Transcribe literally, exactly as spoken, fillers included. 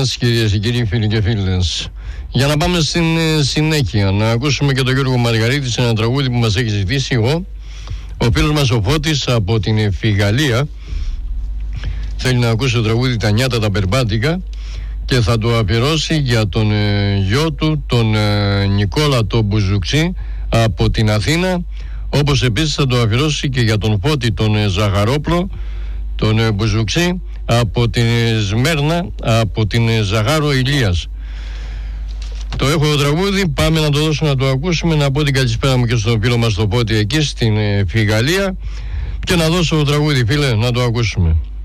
σας κυρίες και κύριοι, φίλοι και φίλες. Για να πάμε στην συνέχεια, να ακούσουμε και τον Γιώργο Μαργαρίτη σε ένα τραγούδι που μας έχει ζητήσει εγώ. Ο φίλος μας ο Φώτης από την Φιγαλία θέλει να ακούσει το τραγούδι «Τα νιάτα τα περπάτικα» και θα το αφιερώσει για τον ε, γιο του, τον ε, Νικόλα τον Μπουζουξή από την Αθήνα, όπως επίσης θα το αφιερώσει και για τον Φώτη τον ε, Ζαχαρόπλο, τον ε, Μπουζουξή από την ε, Σμέρνα, από την ε, Ζαχάρο Ηλίας. Το έχω το τραγούδι, πάμε να το δώσουμε να το ακούσουμε, να πω την καλησπέρα μου και στον φίλο μας το Φώτη εκεί στην ε, Φιγαλία και να δώσω το τραγούδι, φίλε, να το ακούσουμε.